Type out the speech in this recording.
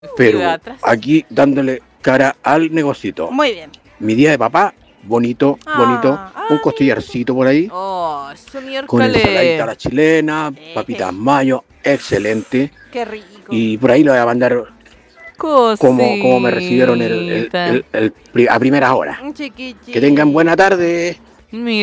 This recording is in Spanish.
pero de atrás. aquí dándole cara al negocito. Muy bien. Mi día de papá, bonito, bonito, un Ay. costillarcito por ahí, Oh, su con ensaladita a miércoles. la chilena, papitas mayo, excelente. Qué rico. Y por ahí lo voy a mandar como me recibieron Cosita. a primeras horas. Chiquichi. Que tengan buena tarde. Mi